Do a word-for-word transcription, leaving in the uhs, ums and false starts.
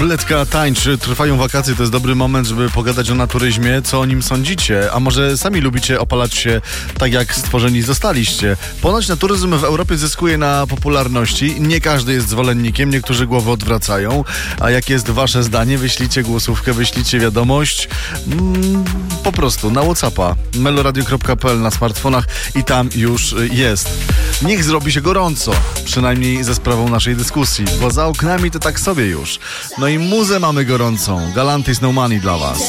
Tabletka tańczy, trwają wakacje, to jest dobry moment, żeby pogadać o naturyzmie, co o nim sądzicie, a może sami lubicie opalać się tak jak stworzeni zostaliście. Ponoć naturyzm w Europie zyskuje na popularności, nie każdy jest zwolennikiem, niektórzy głowy odwracają, a jakie jest wasze zdanie? Wyślijcie głosówkę, wyślijcie wiadomość, mm, po prostu na WhatsAppa, meloradio kropka p l na smartfonach i tam już jest. Niech zrobi się gorąco, przynajmniej ze sprawą naszej dyskusji, bo za oknami to tak sobie już. No i muzę mamy gorącą. Galantis No Money dla was.